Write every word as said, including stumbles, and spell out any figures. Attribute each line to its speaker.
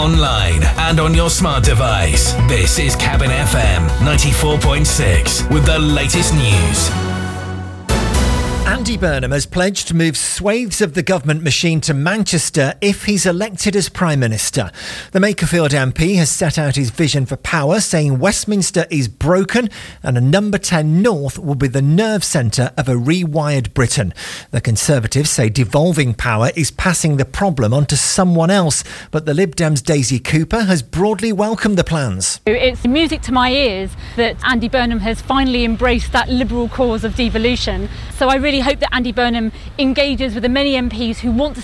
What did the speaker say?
Speaker 1: online and on your smart device. This is Cabin F M ninety-four point six with the latest news.
Speaker 2: Andy Burnham has pledged to move swathes of the government machine to Manchester if he's elected as Prime Minister. The Makerfield M P has set out his vision for power, saying Westminster is broken and a number ten North will be the nerve centre of a rewired Britain. The Conservatives say devolving power is passing the problem on to someone else, but the Lib Dems' Daisy Cooper has broadly welcomed the plans.
Speaker 3: It's music to my ears that Andy Burnham has finally embraced that Liberal cause of devolution. So I really hope that Andy Burnham engages with the many M Ps who want to